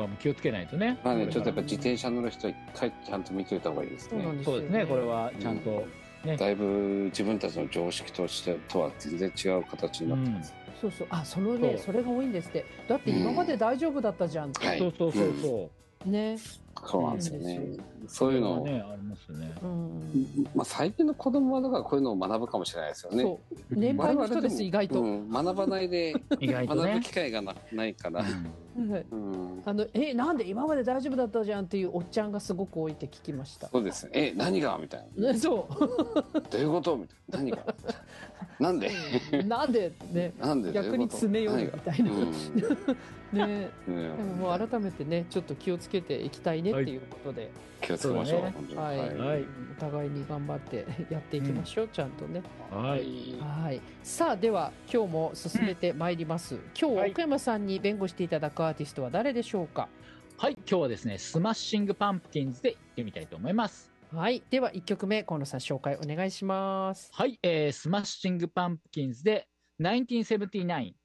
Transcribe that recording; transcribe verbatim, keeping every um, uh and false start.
はもう気をつけないとね。 まあね、ちょっとやっぱ自転車乗る人一回ちゃんと見といた方がいいですね。 そうなんですよね。 そうですね。これはちゃんとね。 だいぶ自分たちの常識としてとは全然違う形になってます。 そうそう。あ、そのね、 そうそれが多いんですって。だって今まで大丈夫だったじゃんって。 はいそうそうそうそう。 ね。 そうなんですよね。 うんそういうのを、 ね、ありますね。 うん。 まあ最近の子供はだからこういうのを学ぶかもしれないですよね。 そう。年配の人です、意外と。 うん、学ばないで意外とね学ぶ機会が な, ないから。 はいうん、 あのえなんで今まで大丈夫だったじゃんっていうおっちゃんがすごく多いって聞きました。 そうですね。え、何がみたいな。 ね、そうどういうことみたいな。何がなんでなんでねなんで逆に詰め寄るみたいな、 うんね、 うんでももう改めてねちょっと気をつけていきたいねっていうことで、 気をつけましょう。 そうだね本当にはいはいお互いに頑張ってやっていきましょう、ちゃんとね。 はい。 はい、さあでは今日も進めてまいります、今日はい奥山さんに弁護していただくアーティストは誰でしょうか。 はい。今日はですね、スマッシングパンプキンズで行ってみたいと思います。 はいではいっきょくめ河野さん紹介お願いします。 はい。えー、スマッシングパンプキンズでナインティーンセブンティーナイン